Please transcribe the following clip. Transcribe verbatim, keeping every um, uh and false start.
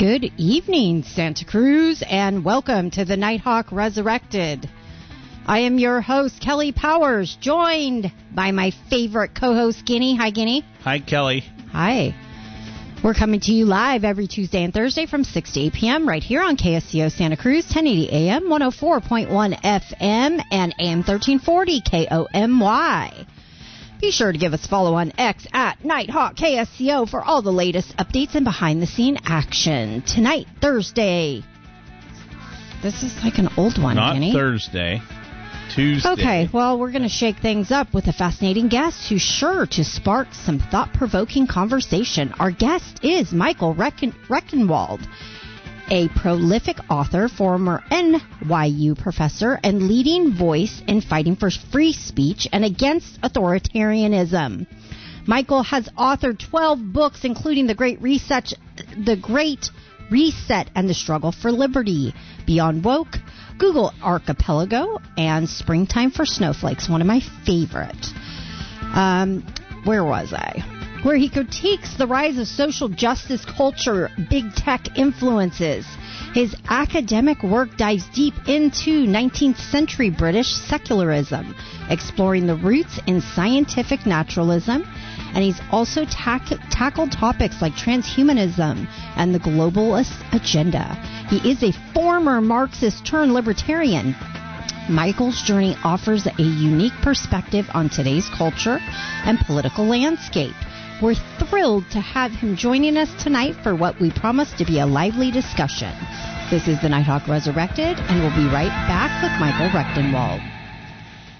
Good evening, Santa Cruz, and welcome to the Nighthawk Resurrected. I am your host, Kelly Powers, joined by my favorite co-host, Guinea. Hi, Guinea. Hi, Kelly. Hi. We're coming to you live every Tuesday and Thursday from six to eight p.m. right here on K S C O Santa Cruz, ten eighty A M, one oh four point one F M, and A M thirteen forty K O M Y. Be sure to give us a follow on X at Nighthawk K S C O for all the latest updates and behind-the-scene action. Tonight, Thursday. This is like an old one, Not Kenny. Thursday. Tuesday. Okay, well, we're going to shake things up with a fascinating guest who's sure to spark some thought-provoking conversation. Our guest is Michael Recken- Rectenwald, a prolific author, former N Y U professor, and leading voice in fighting for free speech and against authoritarianism. Michael has authored twelve books, including The Great Reset, The Great Reset and the Struggle for Liberty, Beyond Woke, Google Archipelago, and Springtime for Snowflakes, one of my favorite. Um, where was I? Where he critiques the rise of social justice culture, big tech influences. His academic work dives deep into nineteenth century British secularism, exploring the roots in scientific naturalism, and he's also tack- tackled topics like transhumanism and the globalist agenda. He is a former Marxist-turned-libertarian. Michael's journey offers a unique perspective on today's culture and political landscape. We're thrilled to have him joining us tonight for what we promise to be a lively discussion. This is the Nighthawk Resurrected, and we'll be right back with Michael Rectenwald.